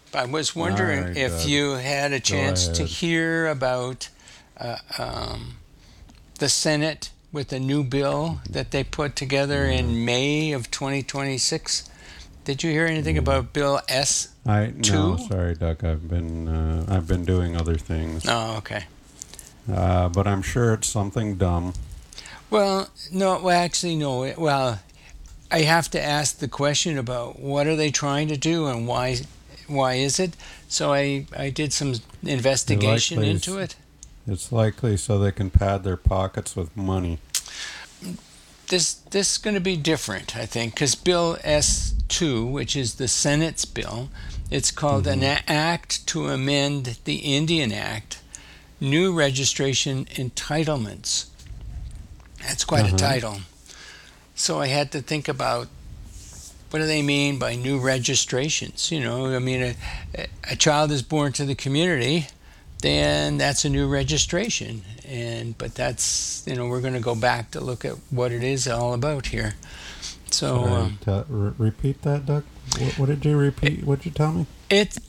I was All wondering right, if Doug. you had a Go chance to ahead. hear about uh, um, the Senate with a new bill Mhm. that they put together Yeah. in May of 2026. Did you hear anything Yeah. about Bill I no, S2? sorry, Doug. I've been doing other things, Oh, okay. but I'm sure it's something dumb. Well, no, well, actually, no. Well, I have to ask the question about what are they trying to do and why is it? So I did some It investigation likely into is, it. it's likely so they can pad their pockets with money. This is going to be different, I think, because Bill S2, which is the Senate's bill, it's called an Mm-hmm. act to amend the Indian Act, new registration entitlements. That's quite Uh a huh. title. So I had to think about what do they mean by new registrations? I mean, a child is born to the community, then that's a new registration. But that's we're going to go back to look at what it is all about here. So Sorry. Repeat that, Doug. What did you it, repeat? What did you tell me?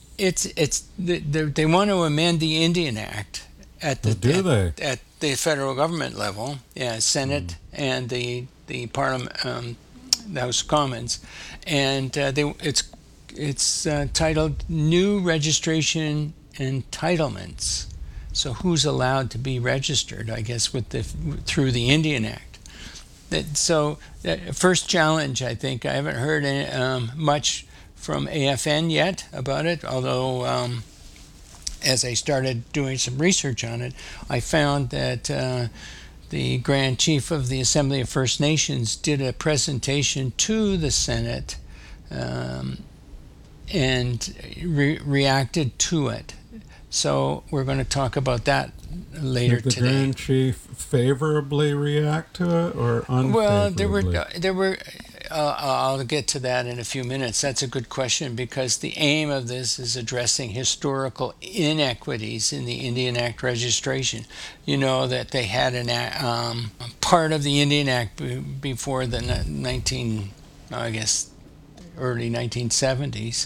they want to amend the Indian Act at Oh, the do they? at the federal government level, yeah, Mm. Senate and the Parliament, the House of Commons, and it's titled New Registration Entitlements. So who's allowed to be registered? I guess with the through the Indian Act. First challenge, I think I haven't heard much from AFN yet about it, although as I started doing some research on it, I found that the Grand Chief of the Assembly of First Nations did a presentation to the Senate um, and reacted to it. So we're going to talk about that later Did the today. Grand Chief favorably react to it or Well, unfavorably? there were. I'll get to that in a few minutes. That's a good question because the aim of this is addressing historical inequities in the Indian Act registration. You know that they had part of the Indian Act before the 19, I guess, early 1970s,